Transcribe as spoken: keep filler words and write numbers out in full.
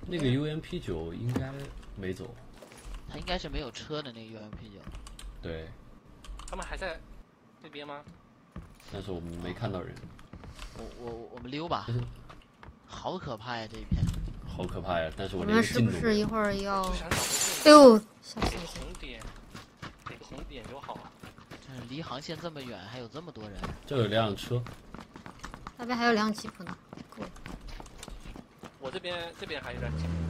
那个 U M P 九应该没走， 他应该是没有车的那个 U M P 九。 对。 他们还在那边吗？ 但是我们没看到人。 我我我们溜吧。好可怕呀这一片。 好可怕呀！但是我我连个们是不是一进都没有。 会儿要？ 就想找个哎呦，吓死给我！ 红点，给个红点就好了。 这离航线这么远，还有这么多人。 这有辆车。 那边还有辆吉普呢。 我这边这边还有辆吉普。